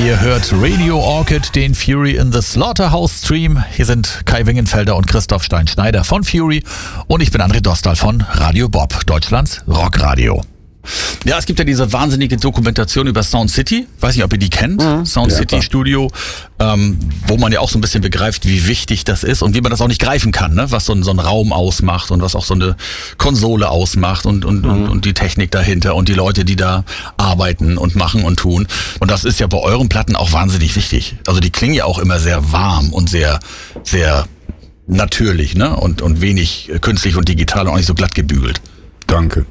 Ihr hört Radio Orchid, den Fury in the Slaughterhouse Stream. Hier sind Kai Wingenfelder und Christoph Stein-Schneider von Fury und ich bin André Dostal von Radio Bob, Deutschlands Rockradio. Ja, es gibt ja diese wahnsinnige Dokumentation über Sound City. Weiß nicht, ob ihr die kennt. Sound City Studio, wo man ja auch so ein bisschen begreift, wie wichtig das ist und wie man das auch nicht greifen kann, ne? Was so ein Raum ausmacht und was auch so eine Konsole ausmacht und die Technik dahinter und die Leute, die da arbeiten und machen und tun. Und das ist ja bei euren Platten auch wahnsinnig wichtig. Also die klingen ja auch immer sehr warm und sehr, sehr natürlich, ne? Und wenig künstlich und digital und auch nicht so glatt gebügelt. Danke.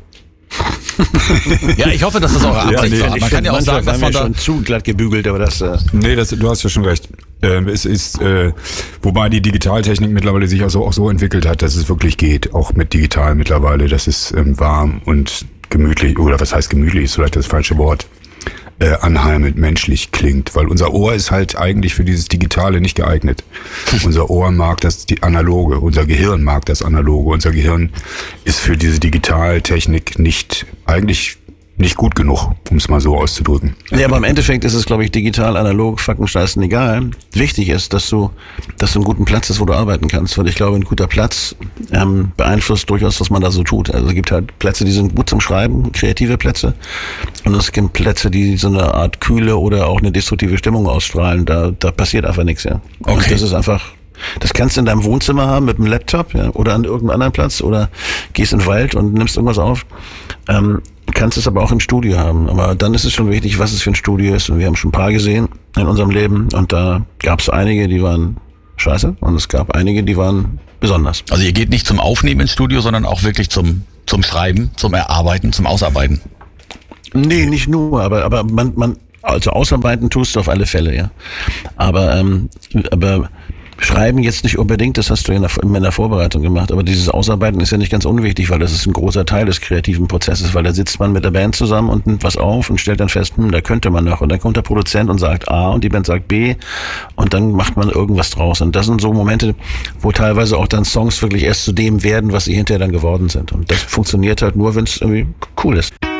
Ja, ich hoffe, dass das eure Absicht war. Man kann ja auch sagen, dass man da schon zu glatt gebügelt, aber das... Nee, du hast ja schon recht. Es ist, wobei die Digitaltechnik mittlerweile sich auch so entwickelt hat, dass es wirklich geht, auch mit digital mittlerweile, dass es warm und gemütlich, oder was heißt gemütlich, ist vielleicht das falsche Wort, anheimend menschlich klingt, weil unser Ohr ist halt eigentlich für dieses Digitale nicht geeignet. Unser Ohr mag das Analoge, unser Gehirn mag das Analoge, unser Gehirn ist für diese Digitaltechnik eigentlich nicht gut genug, um es mal so auszudrücken. Ja, aber im Endeffekt ist es, glaube ich, digital, analog, Fackenscheißen egal. Wichtig ist, dass du einen guten Platz hast, wo du arbeiten kannst, weil ich glaube, ein guter Platz beeinflusst durchaus, was man da so tut. Also es gibt halt Plätze, die sind gut zum Schreiben, kreative Plätze, und es gibt Plätze, die so eine Art kühle oder auch eine destruktive Stimmung ausstrahlen. Da passiert einfach nichts, ja. Okay. Und das ist einfach... Das kannst du in deinem Wohnzimmer haben mit einem Laptop, ja, oder an irgendeinem anderen Platz, oder gehst in den Wald und nimmst irgendwas auf. Kannst es aber auch im Studio haben. Aber dann ist es schon wichtig, was es für ein Studio ist. Und wir haben schon ein paar gesehen in unserem Leben. Und da gab es einige, die waren scheiße. Und es gab einige, die waren besonders. Also ihr geht nicht zum Aufnehmen ins Studio, sondern auch wirklich zum Schreiben, zum Erarbeiten, zum Ausarbeiten. Nee, nicht nur, aber man also ausarbeiten tust du auf alle Fälle, ja. Aber Schreiben jetzt nicht unbedingt, das hast du ja in der Vorbereitung gemacht, aber dieses Ausarbeiten ist ja nicht ganz unwichtig, weil das ist ein großer Teil des kreativen Prozesses, weil da sitzt man mit der Band zusammen und nimmt was auf und stellt dann fest, da könnte man noch, und dann kommt der Produzent und sagt A und die Band sagt B und dann macht man irgendwas draus, und das sind so Momente, wo teilweise auch dann Songs wirklich erst zu dem werden, was sie hinterher dann geworden sind, und das funktioniert halt nur, wenn es irgendwie cool ist.